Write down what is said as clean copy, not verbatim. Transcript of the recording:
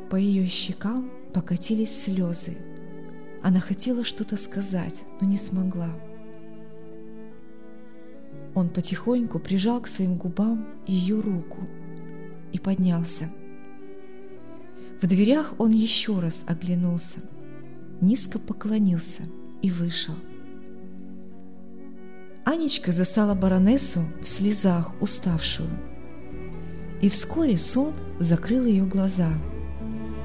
По ее щекам покатились слезы. Она хотела что-то сказать, но не смогла. Он потихоньку прижал к своим губам ее руку и поднялся. В дверях он еще раз оглянулся, низко поклонился и вышел. Анечка застала баронессу в слезах, уставшую, и вскоре сон закрыл ее глаза.